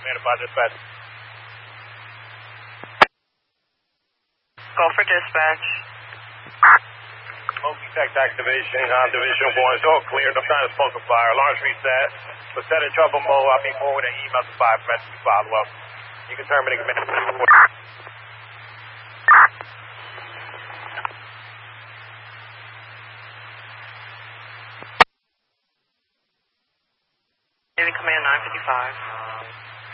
commanded by dispatch. Go for dispatch. Smoke detect activation. Division 1 is all clear. No sign of smoke or fire. Alarms reset. We're set in trouble mode. I'll be forwarding an email to 5 message follow-up. You can terminate command. Command 955.